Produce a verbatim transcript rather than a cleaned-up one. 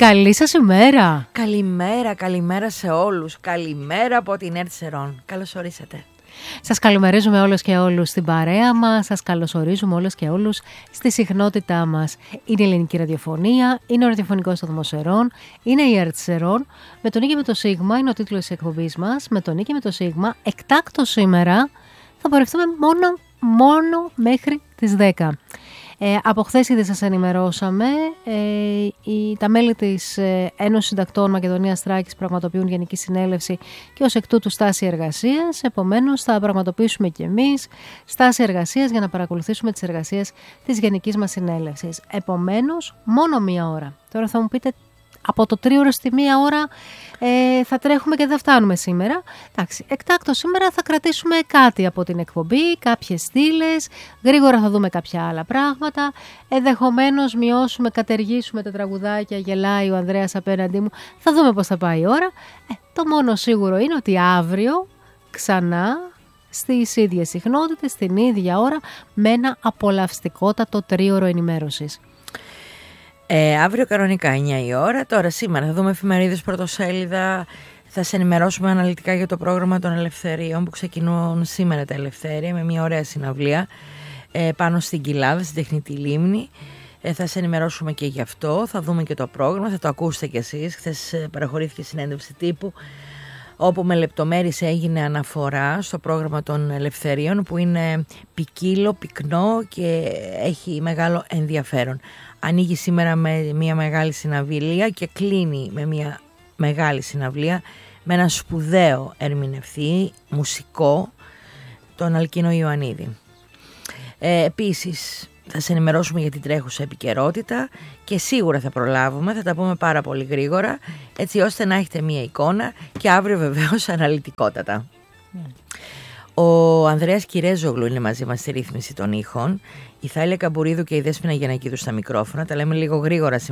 Καλή σας ημέρα. Καλημέρα, καλημέρα σε όλους. Καλημέρα από την Ερτ Σερών. Καλώς ορίσατε. Σας καλημερίζουμε όλους και όλους στην παρέα μας. Σας καλωσορίζουμε όλους και όλους στη συχνότητά μας. Είναι η ελληνική ραδιοφωνία, είναι ο ραδιοφωνικός σταθμός Σερών, είναι η Ερτ Σερών. Με τον Νίκη και με το Σίγμα είναι ο τίτλος της εκπομπής μας. Με τον Νίκη και με το Σίγμα, εκτάκτο σήμερα, θα πορευτούμε μόνο, μόνο μέχρι τις δέκα. Ε, από χθες ήδη σας ενημερώσαμε, ε, οι, τα μέλη της ε, Ένωσης Συντακτών Μακεδονίας Θράκης πραγματοποιούν γενική συνέλευση και ως εκ τούτου στάση εργασίας. Επομένως θα πραγματοποιήσουμε και εμείς στάση εργασίας για να παρακολουθήσουμε τις εργασίες της γενικής μας συνέλευσης. Επομένως μόνο μία ώρα. Τώρα θα μου πείτε, από το τρίωρο στη μία ώρα ε, θα τρέχουμε και δεν θα φτάνουμε σήμερα. Εντάξει, εκτάκτως σήμερα θα κρατήσουμε κάτι από την εκπομπή, κάποιες στήλες, γρήγορα θα δούμε κάποια άλλα πράγματα, ενδεχομένως μειώσουμε, κατεργήσουμε τα τραγουδάκια, γελάει ο Ανδρέας απέναντί μου, θα δούμε πώς θα πάει η ώρα. Ε, το μόνο σίγουρο είναι ότι αύριο ξανά στις ίδιες συχνότητες, στην ίδια ώρα, με ένα απολαυστικότατο τρίωρο ενημέρωσης. Ε, αύριο κανονικά εννιά η ώρα. Τώρα σήμερα θα δούμε εφημερίδες, πρωτοσέλιδα. Θα σε ενημερώσουμε αναλυτικά για το πρόγραμμα των Ελευθερίων που ξεκινούν σήμερα τα Ελευθέρια με μια ωραία συναυλία ε, πάνω στην Κοιλάδα, στην Τεχνητή Λίμνη. Ε, θα σε ενημερώσουμε και γι' αυτό. Θα δούμε και το πρόγραμμα, θα το ακούσετε κι εσείς. Χθες ε, παραχωρήθηκε συνέντευξη τύπου όπου με λεπτομέρειες έγινε αναφορά στο πρόγραμμα των Ελευθερίων που είναι ποικίλο, πυκνό και έχει μεγάλο ενδιαφέρον. Ανοίγει σήμερα με μια μεγάλη συναυλία και κλείνει με μια μεγάλη συναυλία με ένα σπουδαίο ερμηνευτή, μουσικό, τον Αλκίνο Ιωαννίδη. Ε, επίσης θα σε ενημερώσουμε για την τρέχουσα επικαιρότητα και σίγουρα θα προλάβουμε, θα τα πούμε πάρα πολύ γρήγορα, έτσι ώστε να έχετε μια εικόνα και αύριο βεβαίως αναλυτικότατα. Mm. Ο Ανδρέας Κυρέζογλου είναι μαζί μας στη ρύθμιση των ήχων, η Θάλια Καμπουρίδου και η Δέσποινα Γιαννακίδου στα μικρόφωνα. Τα λέμε λίγο γρήγορα σήμερα.